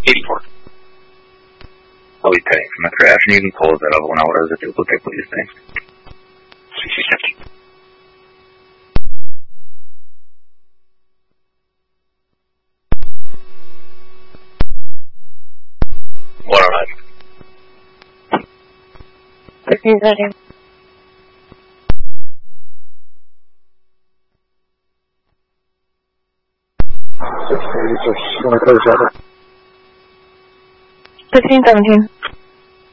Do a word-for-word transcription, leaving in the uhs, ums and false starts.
eighty-four. Ok, se me crea Nicola della buona ora se tu che puoi stare. sixty fifty. one oh nine. fifteen thirty. Fifteen seventeen.